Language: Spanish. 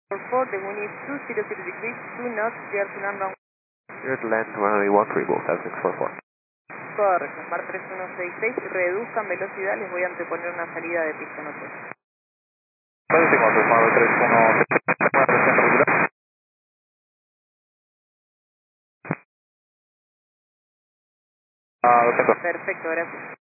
For the wind is 200 degrees, 2 knots, clear to land on. Clear to land 113, Volta 644. Correcto, Mar 3166, reduzcan velocidad, les voy a anteponer una salida de pista nosotros. Mar 3166. Perfecto, gracias.